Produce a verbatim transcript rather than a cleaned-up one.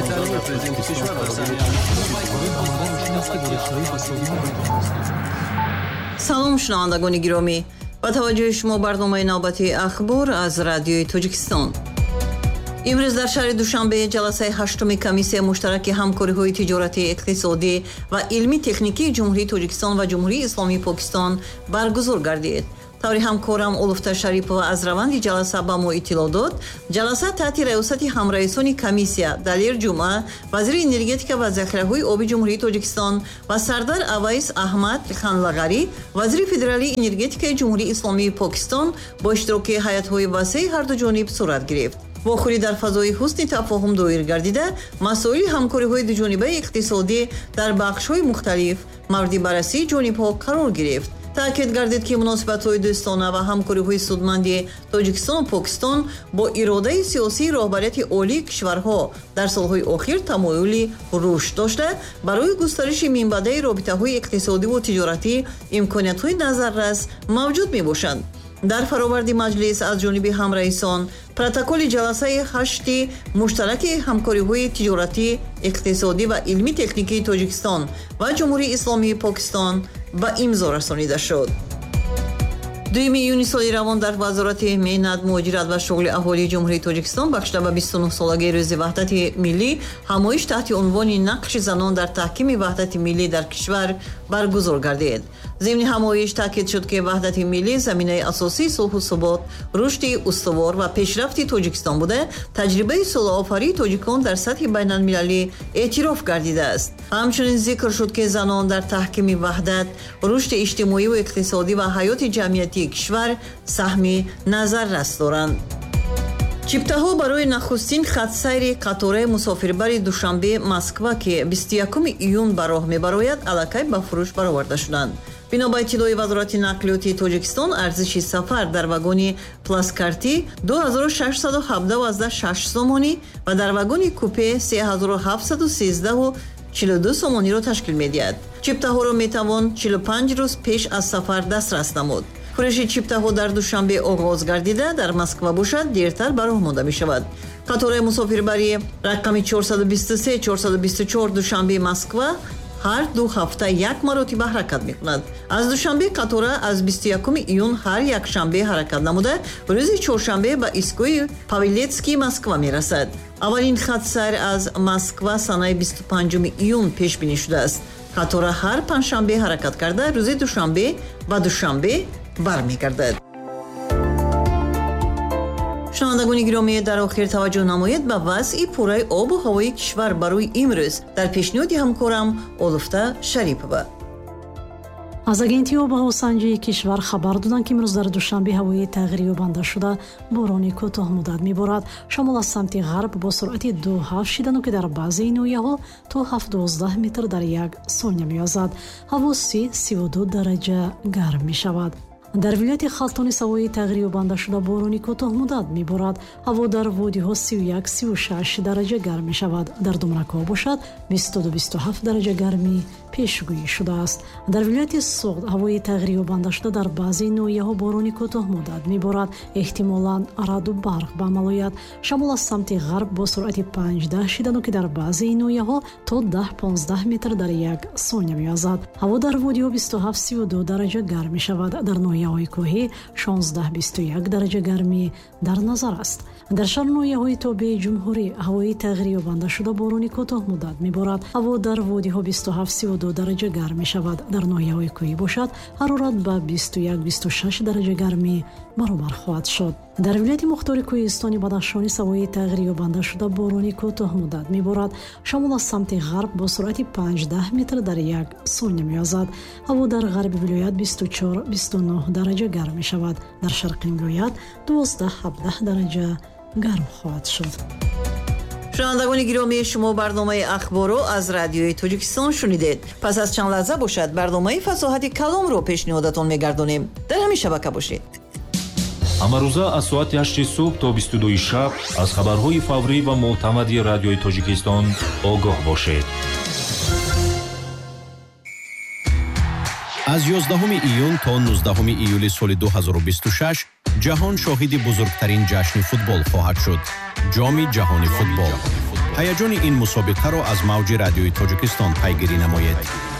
салом шунавандагони гиромӣ, ба таваҷҷӯҳи шумо барномаи навбати ахбор аз радиои Тоҷикистон. имрӯз дар шаҳри Душанбе ҷаласаи ҳаштуми комиссияи муштараки ҳамкориҳои тиҷоратӣ, иқтисодӣ ва илми техникии ҷумҳурии Тоҷикистон ва ҷумҳурии Исломии Покистон баргузор гардид. таври ҳамкорам Улуфта Шарипова аз раванди ҷаласа ба мо иттилоъ дод. ҷаласа таҳти раёсати ҳамраисони комиссия Далер Ҷумъа, вазири энергетика ва захираҳои оби ҷумҳурии Тоҷикистон ва Сардар Авайс Аҳмад Ханлагарӣ, вазири федералии энергетикаи ҷумҳурии Исломии Покистон бо иштироки ҳайатҳои васеъи ҳарду ҷониб сурат гирифт. вохӯрӣ дар фазои ҳусни тафоҳум доир гардида, масоили ҳамкориҳои дуҷонибаи иқтисодӣ дар бахшҳои мухталиф мавриди баррасии ҷонибҳо қарор гирифт. таъкид гардид ки муносибатҳои дӯстона ва ҳамкориҳои судманди Тоҷикистону Покистон бо иродаи сиёсии роҳбарияти олии кишварҳо дар солҳои охир тамоюли рушд дошта, барои густариши минбаъдаи робитаҳои иқтисодиву тиҷоратӣ имкониятҳои назаррас мавҷуд мебошанд. дар фароварди маҷлис аз ҷониби ҳамраисон протоколи ҷаласаи ҳашти муштараки ҳамкориҳои тиҷоратӣ, иқтисодӣ ва илми техникии Тоҷикистон ва ҷумҳурии Исломии Покистон ба имзо расонида шуд. дуюми июни соли равон дар вазорати меҳнат, муҳоҷират ва шуғли аҳолии ҷумҳурии Тоҷикистон бахшида ба бисту нӯҳсолагии рӯзи ваҳдати миллӣ ҳамоиш таҳти унвони нақши занон дар таҳкими ваҳдати миллӣ дар кишвар баргузор гардид. зимни ҳамоиш таъкид шуд ки ваҳдати миллӣ заминаи асосии сулҳу субот, рушди устувор ва пешрафти Тоҷикистон буда, таҷрибаи сулҳоофарии тоҷикон дар сатҳи байналмилалӣ эътироф гардидааст. ҳамчунин зикр шуд ки занон дар таҳкими ваҳдат, рушди иҷтимоиву иқтисодӣ ва ҳаёти ҷамъиятии кишвар саҳми назаррас доранд. чиптаҳо барои нахустин хатсайри қатораи мусофирбари Душанбе Москва ки бисту якуми июн ба роҳ мебарояд, аллакай ба фурӯш бароварда шуданд. бино ба иттилои вазорати нақлиёти Тоҷикистон, арзиши сафар дар вагони пласкартӣ ду ҳазору шашсаду ҳабдаҳ азда шаш сомонӣ ва дар вагони купе се ҳазору ҳафтсаду сиздаҳу чилу ду сомониро ташкил медиҳад. чиптаҳоро метавон чилу панҷ рӯз пеш аз сафар дастрас намуд. фурӯши чиптаҳо дар Душанбе оғоз гардида, дар Москва бошад дертар ба роҳ монда мешавад. қатораи мусофирбари рақами чорсаду бисту се чорсаду бисту чор Душанбе Москва ҳар ду ҳафта як маротиба ҳаракат мекунад. аз Душанбе қатора аз бисту якуми июн ҳар якшанбе ҳаракат намуда, рӯзи чоршанбе ба истгоҳи Павелецкий Москва мерасад. аввалин хатсайр аз Москва санаи бисту панҷуми июн пешбинӣ шудааст. қатора ҳар панҷшанбе ҳаракат карда, рӯзи душанбе ба душанбе бармегардад. шунавандагони гиромӣ, дар охир таваҷҷӯҳ намоед ба вазъи пурраи обу ҳавои кишвар барои имрӯз дар пешниҳоди ҳамкорам Улуфта Шарипова. аз агентии обу ҳавосанҷии кишвар хабар доданд ки имрӯз дар Душанбе ҳавои тағйир ёбанда шуда борони кӯтоҳ муддат меборад. шамол аз самти ғарб бо суръати ду ҳафт шидану ки дар баъзеи ноҳияҳо то ҳафт дувоздаҳ метр дар як сония меёзад. ҳаво си сиву ду дараҷа гарм мешавад. дар вилояти Халтони ҳавои тағйир ёбанда шуда борони кӯтоҳ муддат меборад. ҳаво дар водиҳо сиву як сиву шаш дараҷа гарм мешавад. дар думракҳо бошад бисту ду бисту ҳафт дараҷа гармӣ пешгӯӣ шудааст. дар вилояти Суғд ҳавои тағйир ёбанда шуда дар баъзеи ноҳияҳо борони кӯтоҳ муддат меборад. эҳтимолан раъду барқ ба амал ояд. шамол аз самти ғарб бо суръати панҷдаҳ шидану ки дар баъзеи ноҳияҳо то даҳ понздаҳ метр дар як сония меёзад. ҳаво дар водиҳо бисту ҳафт сиву ду дараҷа гарм мешавад. дар ноҳияҳои кӯҳӣ шонздаҳ бисту як дараҷа гармӣ дар назар аст. дар шаҳр ноҳияҳои тобеи ҷумҳурӣ ҳавои тағйир ёбанда шуда борони кӯтоҳ муддат меборад. ҳаво дар водиҳо бисту ҳафт сиву ду дараҷа гарм мешавад. дар ноҳияҳои кӯҳӣ бошад ҳарорат ба бисту як бисту шаш дараҷа гармӣ баробар хоҳад шуд. дар вилояти Мухтори Кӯҳистони Бадахшони ҳавои тағйир ёбанда шуда борони кӯтоҳ муддат меборад. шамол аз самти ғарб бо суръати панҷдаҳ метр дар як сония меёзад. ҳаво дар ғарби вилоят бисту чор бисту нӯҳ дараҷа гарм мешавад. дар шарқи вилоят дувоздаҳ ҳабдаҳ дараҷа гарм хоҳад шуд. шунавандагони гиромӣ, шумо барномаи ахборо аз радиои Тоҷикистон шунидед. пас аз чанд лаҳза бошад барномаи фасоҳати каломро пешниҳодатон мегардонем. дар ҳамин шабака бошед. ҳамарӯза аз соати ҳашти субҳ то бисту дуи шаб аз хабарҳои фаврӣ ва мӯътамади радиои Тоҷикистон огоҳ бошед. аз ёздаҳуми июн то нуздаҳуми июли соли ду ҳазору бисту шаш ҷаҳон шоҳиди бузургтарин ҷашни футбол хоҳад шуд. ҷоми ҷаҳони футбол. ҳаяҷони ин мусобиқаро аз мавҷи радиои Тоҷикистон пайгирӣ намоед.